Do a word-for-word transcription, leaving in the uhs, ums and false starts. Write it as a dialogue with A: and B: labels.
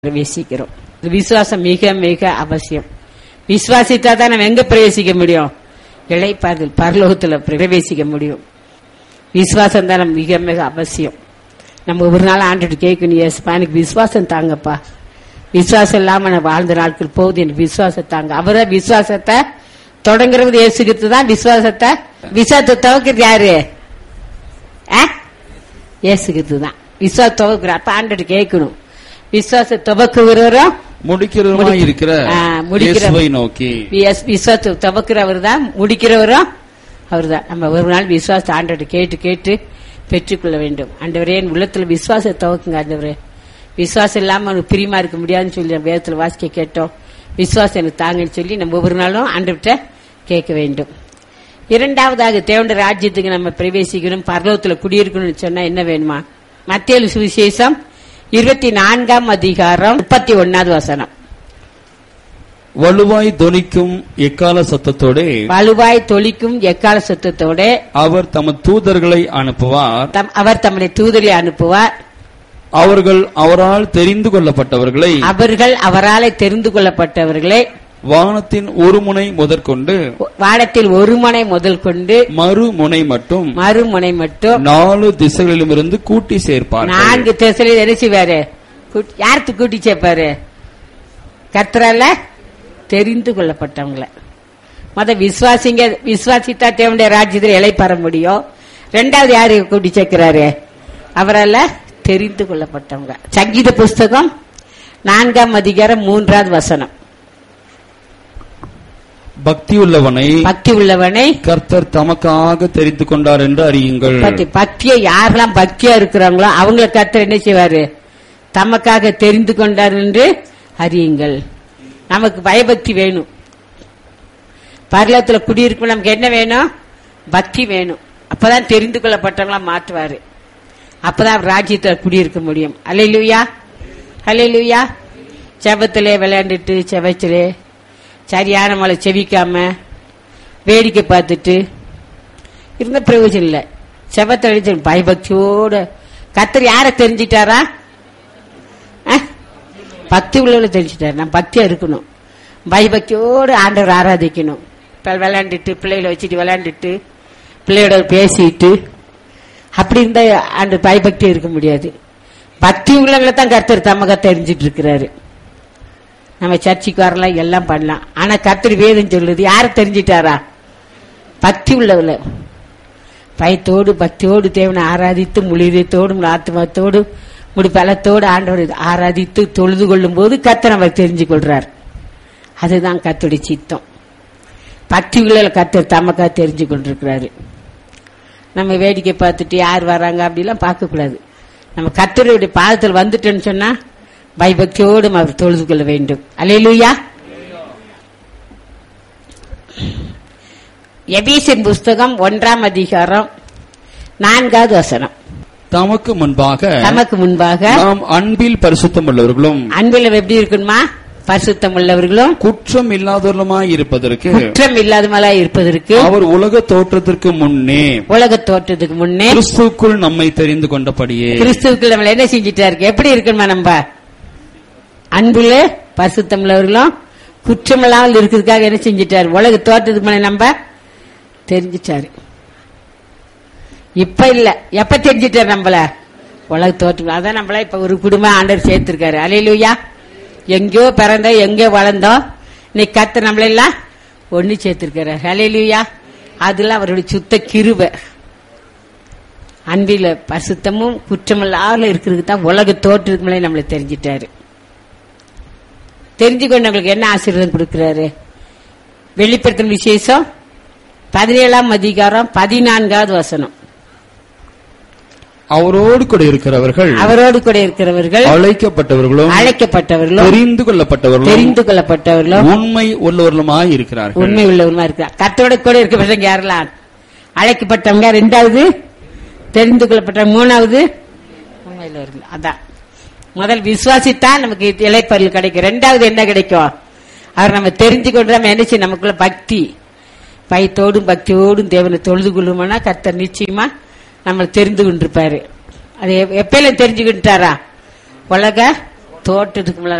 A: பிரவேசிக்கிறோம். விசுவாசம் மிக மிக அவசியம். விசுவாசித்தா தான் நம்ம எங்க பிரவேசிக்க முடியும்? இளைப்பாறுதல் பரலோகத்துல பிரவேசிக்க முடியும். விசுவாசம் தான் நம்ம மிக மிக அவசியம். நம்ம ஒரு நாள் ஆண்டுட்டு கேட்கணும், ஏசப்பா எனக்கு விசுவாசம் தாங்கப்பா, விசுவாசம் இல்லாம நான் வாழ்ந்த நாட்கள் போகுது, எனக்கு விசுவாசம் தாங்க. அவரை விசுவாசத்தை தொடங்குறது ஏசுகிறது தான். விசுவாசத்தை விசுவாசத்தை துவக்கிறது யாரு? ஏசுகிறது தான். விசுவாச துவக்குற அப்ப ஆண்டுட்டு கேட்கணும், விசுவாச துவக்குகிறவரும்
B: முடிக்கிறவருமாய் இருக்கிற இயேசுவை நோக்கி.
A: விசுவாச துவக்கிறவர் தான், முடிக்கிறவரும் அவர் தான். நம்ம ஒரு நாள் விசுவாசத்தை ஆண்டவரை கேட்டு கேட்டு பெற்றுக்கொள்ள வேண்டும். ஆண்டவரே என் உள்ளத்துல விசுவாசத்தை துவக்குங்க ஆண்டவரே, விசுவாசம் இல்லாம அவனுக்கு பிரியமா இருக்க முடியாதுன்னு சொல்லி நம்ம வேதத்துல வாசிக்க கேட்டோம். விசுவாசம் எனக்கு தாங்கன்னு சொல்லி நம்ம ஒவ்வொரு நாளும் ஆண்டவர்கிட்ட கேட்க வேண்டும். இரண்டாவதாக தேவனுடைய ராஜ்யத்துக்கு நம்ம பிரவேசிக்கணும், பரலோகத்துல குடியிருக்கணும்னு சொன்னா என்ன வேணுமா? மத்தேயு சுவிசேஷம் இருபத்தி நான்காம் அதிகாரம் முப்பத்தி ஒன்னாவது வசனம்.
B: வலுவாய் தொனிக்கும் எக்கால சத்தத்தோட
A: வலுவாய் தொலிக்கும் எக்கால சத்தத்தோட
B: அவர் தமது தூதர்களை அனுப்புவார்.
A: அவர் தம்முடைய தூதர்களை அனுப்புவார்.
B: அவர்கள் அவரால் தெரிந்து கொள்ளப்பட்டவர்களை
A: அவர்கள் அவரால் தெரிந்து கொள்ளப்பட்டவர்களை
B: வானத்தின் ஒரு முனை முதற்கொண்டு
A: வானத்தில் ஒரு முனை முதல் கொண்டு
B: மறுமுனை மட்டும்
A: மறுமுனை மட்டும்
B: நாலு திசைகளிலும் இருந்து கூட்டி சேர்ப்பார்.
A: நான்கு திசைகளில் என்ன செய்வாரு? யாருக்கு கூட்டி சேர்ப்பாரு? கர்த்தரால தெரிந்து கொள்ளப்பட்டவங்களை. மொத விசுவாசிங்க, விசுவாசித்தா தேவனுடைய ராஜ்யத்தில் இளைப்பாற முடியும். ரெண்டாவது யாரு கூட்டி சேர்க்கிறாரு? அவரால தெரிந்து கொள்ளப்பட்டவங்க. சங்கீத புஸ்தகம் நான்காம் அதிகாரம் மூன்றாவது வசனம்.
B: பக்தி உள்ளவனை
A: பக்தி உள்ளவனை
B: கர்த்தர் தமக்காக தெரிந்து கொண்டார் என்று அறியுங்கள்.
A: பக்தியை யாரெல்லாம் பக்தியா இருக்கிறாங்களோ அவங்களை கர்த்தர் என்ன செய்வாரு? தமக்காக தெரிந்து கொண்டார் என்று அறியுங்கள். நமக்கு பயபக்தி வேணும். பரலோகத்துல குடியிருக்கும் நமக்கு என்ன வேணும்? பக்தி வேணும். அப்பதான் தெரிந்து கொள்ளப்பட்டவங்களா மாற்றுவாரு. அப்பதான் ராஜ்யத்துல குடியிருக்க முடியும். அல்லேலூயா, அல்லேலூயா. செபத்திலே விளையாண்டுட்டு செவச்சிலே சரியான மழை செவிக்காம வேடிக்கை பார்த்துட்டு இருந்த பிரயோஜனம் இல்லை. செபத்தை பயபக்தியோட கர்த்தர் யார தெரிஞ்சிட்டாரா? பக்தி உள்ளவளை தெரிஞ்சிட்டாரு. நான் பக்தியா இருக்கணும், பயபக்தியோடு ஆண்டவர் ஆராதிக்கணும். இப்ப விளையாண்டுட்டு பிள்ளைகளை வச்சுட்டு விளையாண்டுட்டு பிள்ளையோட பேசிட்டு அப்படி இருந்தா ஆண்டு பயபக்தி இருக்க முடியாது. பக்தி உள்ளவங்களை தான் கர்த்தர் தமக்க தெரிஞ்சிட்டு இருக்கிறாரு. நம்ம சர்ச்சைக்கு வரலாம், எல்லாம் பண்ணலாம். ஆனா கர்த்தர் வேதம் சொல்லுது யார தெரிஞ்சிட்டாரா? பக்தி உள்ளவள பயத்தோடு பக்தியோடு தேவனை ஆராதித்து முழுதத்தோடு ஆத்மாத்தோடு முடி பலத்தோடு ஆண்டவர் ஆராதித்து தொழுது கொள்ளும் போது கர்த்தர் அவர் தெரிஞ்சு கொள்றார். அதுதான் கர்த்தருடைய சித்தம். பக்தி உள்ள கர்த்தர் தமக்கா தெரிஞ்சு கொண்டிருக்கிறாரு. நம்ம வேடிக்கை பார்த்துட்டு யார் வராங்க அப்படிலாம் பார்க்க கூடாது. நம்ம கர்த்தருடைய பாதத்தில் வந்துட்டோன்னு சொன்னா பயபக்தியோடும் அவர் தொழுது கொள்ள வேண்டும். அல்லேலூயா. எபேசியர் புஸ்தகம் ஒன்றாம் அதிகாரம் நான்காவது வசனம்.
B: தமக்கு முன்பாக
A: தமக்கு முன்பாக
B: நாம் அன்பில் பரிசுத்தம் உள்ளவர்களும்.
A: அன்பில் எப்படி இருக்கணுமா? பரிசுத்தம் உள்ளவர்களும்
B: குற்றம் இல்லாதவர்களுமாய் இருப்பதற்கு
A: குற்றம் இல்லாதவர்களாய் இருப்பதற்கு
B: அவர் உலக தோற்றத்திற்கு முன்னே
A: உலக தோற்றத்துக்கு முன்னே
B: கிறிஸ்துவுக்குள் நம்மை தெரிந்து கொண்டபடியே
A: கிறிஸ்துவுக்குள் நம்மள என்ன செஞ்சிட்டாரு? எப்படி இருக்கணுமா? நம்ம அன்புல பரிசுத்தம் உள்ளவர்களும் குற்றம் இல்லாமல் இருக்கிறதுக்காக என்ன செஞ்சிட்டாரு? உலக தோற்றத்துக்கு முன்னே நம்ம தெரிஞ்சிட்டாரு. இப்ப இல்ல, எப்ப தெரிஞ்சிட்டாரு நம்மள? உலக தோற்றம். அதான் நம்மள இப்ப ஒரு குடும்பம் ஆண்டவர் சேர்த்திருக்காரு. அல்லேலூயா. எங்கேயோ பிறந்தோம், எங்கேயோ வளர்ந்தோம், இன்னைக்கு கர்த்தர் நம்மள எல்லாம் ஒண்ணு சேர்த்திருக்காரு. அல்லேலூயா. அதுல அவருடைய சுத்த கிருபை. அன்பில பரிசுத்தமும் குற்றமில்லாத இருக்கிறதுக்கு தான் உலக தோற்றத்துக்கு மேலே நம்மளை தெரிஞ்சிட்டாரு. தெரிஞ்சுக்கொண்டு நம்மளுக்கு என்ன ஆசீர்வாதம் கொடுக்கிறாரு? வெளிப்படுத்தும் விசேஷம் பதினேழாம் அதிகாரம் பதினான்காவது வசனம்.
B: அவரோடு கூட இருக்கிறவர்கள்
A: அவரோடு கூட இருக்கிறவர்கள்
B: அழைக்கப்பட்டவர்களும்
A: அழைக்கப்பட்டவர்களும்
B: தெரிந்து கொள்ளப்பட்டவர்களும்
A: தெரிந்து கொள்ளப்பட்டவர்களும்
B: உண்மை உள்ளவர்களுமாய் இருக்கிறார்கள்.
A: உண்மை உள்ளவருமா இருக்கிறார். கர்த்தரோட கூட இருக்கிறவங்க யாரெல்லாம்? அழைக்கப்பட்டவங்க. ரெண்டாவது தெரிந்து கொள்ளப்பட்ட. மூணாவது உண்மை உள்ளவர்கள். அதான் முதல் விசுவாசித்தான் நமக்கு இளைப்பாறுதல் கிடைக்கும். ரெண்டாவது என்ன கிடைக்கும்? அவர் நம்ம தெரிஞ்சு கொண்டு நம்ம என்ன செய்ய, நமக்குள்ள பக்தி பயத்தோடும் பக்தியோடும் தேவனை தொழுது கொள்ளுமானா கர்த்தர் நிச்சயமா நம்மளை தெரிந்து கொண்டிருப்பாரு. அது எப்பயில தெரிஞ்சுக்கிட்டாரா? உலக தோட்டத்துக்கு முன்னால